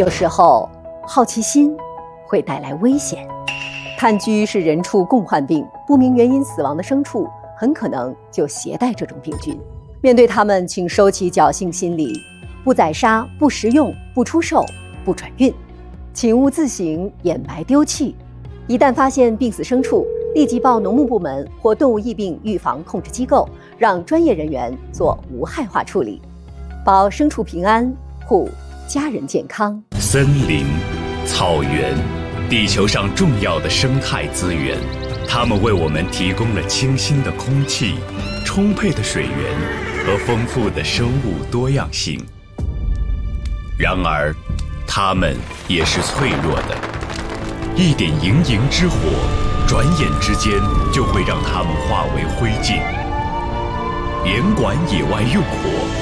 有时候好奇心会带来危险。炭疽是人畜共患病，不明原因死亡的牲畜很可能就携带这种病菌。面对它们，请收起侥幸心理，不宰杀，不食用，不出售，不转运，请勿自行掩埋丢弃。一旦发现病死牲畜，立即报农牧部门或动物疫病预防控制机构，让专业人员做无害化处理，保牲畜平安，护家人健康。 森林、草原，地球上重要的生态资源，它们为我们提供了清新的空气、充沛的水源和丰富的生物多样性。然而，它们也是脆弱的，一点营营之火，转眼之间就会让它们化为灰烬。严管野外用火，